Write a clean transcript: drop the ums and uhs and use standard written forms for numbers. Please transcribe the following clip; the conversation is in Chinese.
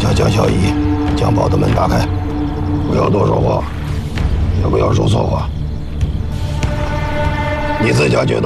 小家小姨，将宝的门打开，不要多说话，也不要说错话。你自家觉得